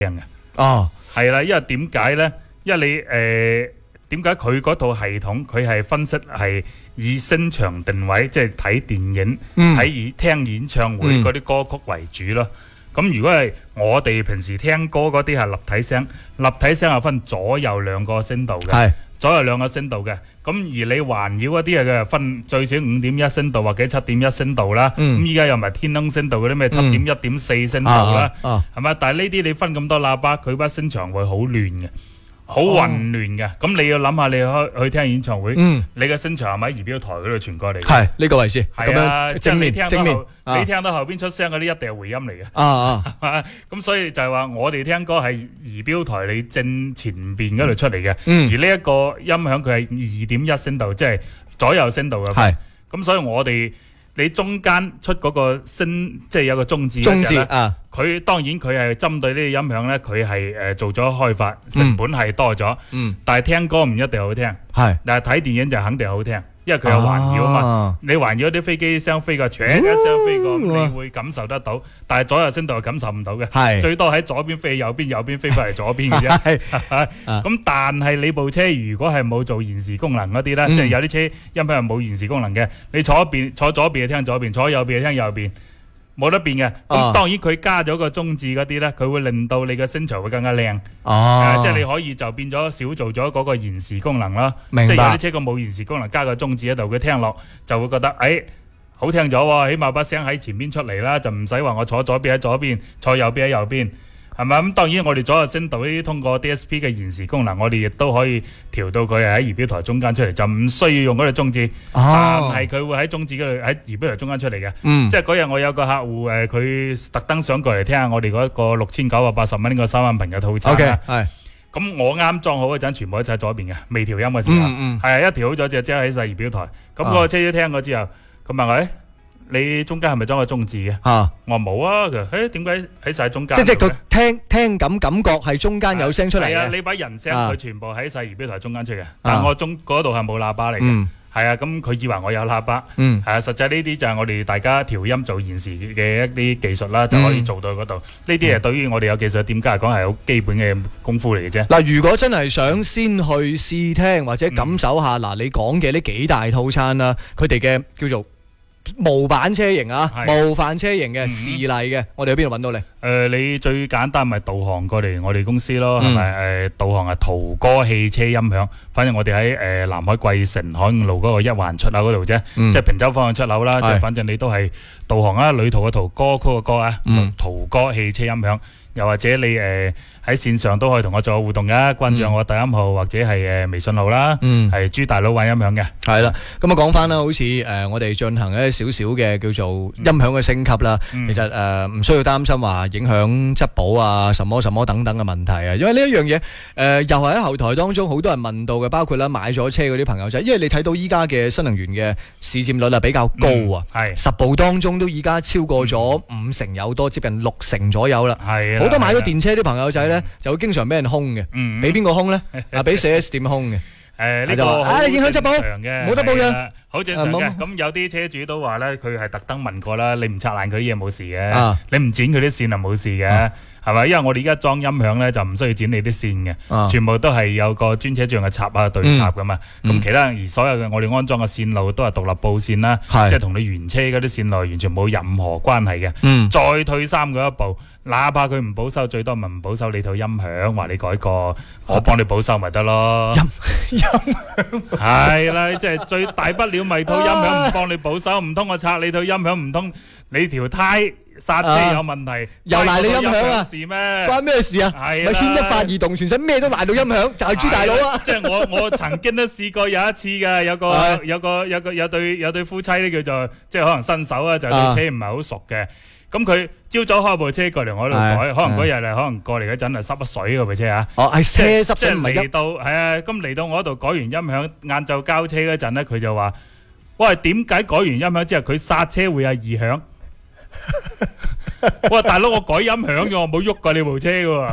嘅。 哦， 係啦，因為點解咧？因為你點解佢嗰套系統佢係分析係以聲場定位，即係睇電影、聽演唱會嗰啲歌曲為主咯。咁如果係我哋平時聽歌嗰啲係立體聲，立體聲係分左右兩個聲道嘅，左右兩個聲道嘅。咁而你環繞嗰啲係分最少5.1聲道或者7.1聲道啦。咁依家又咪天空聲道嗰啲咩7.1.4聲道啦，係咪？但係呢啲你分咁多喇叭，佢把聲場會好亂嘅。好混亂嘅，咁你要諗下，你去聽演唱會，你嘅聲場係咪喺儀表台嗰度傳過嚟？ 係呢個位置， 係啊，即係你聽到後邊出聲嗰啲一定係回音嚟嘅。咁所以就係話我哋聽歌係儀表台你正前邊嗰度出嚟嘅，而呢一個音響佢係2.1聲道，即係左右聲道嘅。係，咁所以我哋你中間出嗰個聲，即係有個中字嗰隻咧，佢當然佢係針對呢個音響咧，佢係做咗開發，成本係多咗，但係聽歌唔一定好聽，但係睇電影就肯定好聽，因為佢有環繞啊嘛，你環繞啲飛機聲飛過，唰一聲飛過，你會感受得到，但係左右聲道係感受唔到嘅，最多喺左邊飛右邊，右邊飛翻嚟左邊嘅啫。咁但係你部車如果係冇做延時功能嗰啲咧，即係有啲車音響係冇延時功能嘅，你坐左邊就聽左邊，坐右邊就聽右邊。冇得變嘅，咁當然佢加咗個中字嗰啲咧，佢會令到你嘅聲場會更加靚。即係你可以就變咗少做咗嗰個延時功能啦。明白。即係有啲車佢冇延時功能，加個中字喺度，佢聽落就會覺得好聽咗喎，起碼把聲喺前邊出嚟啦，就唔使話我坐左邊喺左邊，坐右邊喺右邊。係咪咁？當然我哋左右聲道呢啲通過 DSP 嘅延時功能，我哋亦都可以調到佢係喺儀表台中間出嚟，就唔需要用嗰個中字，但係佢會喺中字嗰度喺儀表台中間出嚟嘅。即係嗰日我有個客戶佢特登想過嚟聽下我哋嗰個6980蚊呢個3萬屏嘅套餐啦。咁我啱裝好嗰陣，全部都喺左邊嘅，未調音嘅時候，係一調好咗隻車喺晒儀表台。咁嗰個車一聽過之後，佢問我你中間係咪裝個中字嘅？我話冇啊。佢話點解喺晒中間？即係佢聽感覺係中間有聲出嚟嘅。係啊，你把人聲佢全部喺晒儀表台中間出嘅，但係我嗰度係冇喇叭嚟嘅。係啊，咁佢以為我有喇叭。係啊，實際呢啲就係我哋大家調音做延時嘅一啲技術啦，就可以做到嗰度。呢啲係對於我哋有技術店家嚟講係好基本嘅功夫嚟嘅啫。 嗱，如果真係想先去試聽或者感受下嗱，你講嘅呢幾大套餐啦，佢哋嘅叫做模板車型啊，模範車型嘅示例嘅，我哋喺邊度揾到你？ 你最簡單咪導航過嚟我哋公司咯，係咪？導航係途歌汽車音響，反正我哋喺南海桂城海五路嗰個一環出口嗰度啫，即係平洲方向出口啦。即係反正你都係導航啊，旅途嘅途，歌曲嘅歌啊，途歌汽車音響。又或者你喺線上都可以同我做互動㗎，關注我抖音號或者係微信號啦，係朱大佬玩音響嘅。係啦，咁啊講翻啦，好似我哋進行一少少嘅叫做音響嘅升級啦，其實唔需要擔心話影響質保啊，什麼什麼等等嘅問題啊，因為呢一樣嘢又係喺後台當中好多人問到嘅，包括啦買咗車嗰啲朋友仔，因為你睇到依家嘅新能源嘅市佔率係比較高啊，10部當中都依家超過咗50%有多，接近60%左右啦。係好多買咗電車啲朋友仔咧，就會經常俾人兇嘅，俾邊個兇咧？俾 4S 店兇嘅。呢個影響質保，冇得保養，好正常嘅。咁有啲車主都話咧，佢係特登問過啦，你唔拆爛佢啲嘢冇事嘅，你唔剪佢啲線就冇事嘅，係咪？因為我哋而家裝音響咧，就唔需要剪你啲線嘅，全部都係有個專車專用嘅插啊對插噶嘛。咁其他而所有嘅我哋安裝嘅線路都係獨立布線啦，即係同你原車嗰啲線路完全冇任何關係嘅。再退三嗰一步。哪怕佢唔保修，最多咪唔保修你套音響，話你改過，我幫你保修咪得咯。音響係啦，即係最大不了咪套音響唔幫你保修，唔通我拆你套音響，唔通你條胎剎車有問題，又賴你音響啊？事咩？關咩事啊？係咪牽一發而動全身，咩都賴到音響，就係朱大佬啊！即係我曾經都試過有一次嘅，有對夫妻咧叫做即係可能新手啊，就對車唔係好熟嘅。咁佢朝早開部車過嚟我度改，可能嗰日可能過嚟嗰陣濕咗水嗰部車啊。係車濕水唔係嚟到係啊，咁嚟到我度改完音響，晏晝交車嗰陣咧，佢就話：喂，點解改完音響之後佢剎車會有異響？我話大佬，我改音響嘅，我冇喐過你部車嘅喎。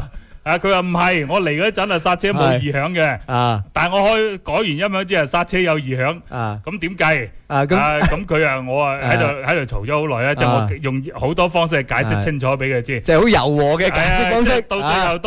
佢話唔係，我嚟嗰陣啊剎車冇異響嘅，但係我改完音響之後剎車有異響，咁點計？咁佢我喺度嘈咗好耐啦，即係我用好多方式解釋清楚俾佢知， 即係好柔和嘅解釋方式， 到最後。